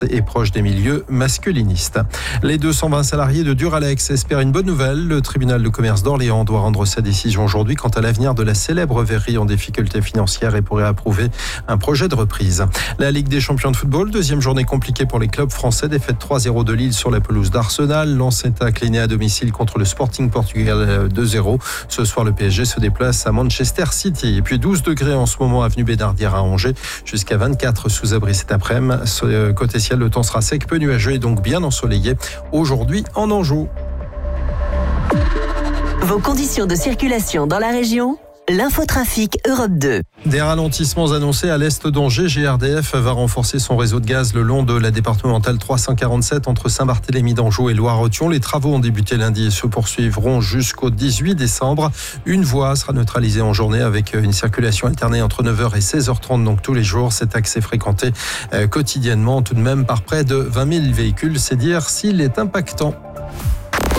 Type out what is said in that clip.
est proche des milieux masculinistes. Les 220 salariés de Duralex espèrent une bonne nouvelle. Le tribunal de commerce d'Orléans doit rendre sa décision aujourd'hui quant à l'avenir de la célèbre verrerie en difficulté financière et pourrait approuver un projet de reprise. La Ligue des champions de football, deuxième journée compliquée pour les clubs français. Défaite 3-0 de Lille sur la pelouse d'Arsenal. Lens est incliné à domicile contre le Sporting Portugal 2-0. Ce soir, le PSG se déplace à Manchester City. Et puis 12 degrés en ce moment, avenue Bénardière à Angers, jusqu'à 24 sous abri cet après-midi. Côté ciel, le temps sera sec, peu nuageux et donc bien ensoleillé aujourd'hui en Anjou. Vos conditions de circulation dans la région ? L'infotrafic Europe 2. Des ralentissements annoncés à l'est d'Angers. GRDF va renforcer son réseau de gaz le long de la départementale 347 entre Saint-Barthélemy d'Anjou et Loire-Othion. Les travaux ont débuté lundi et se poursuivront jusqu'au 18 décembre. Une voie sera neutralisée en journée avec une circulation alternée entre 9h et 16h30, donc tous les jours. Cet axe est fréquenté quotidiennement, tout de même par près de 20 000 véhicules. C'est dire s'il est impactant.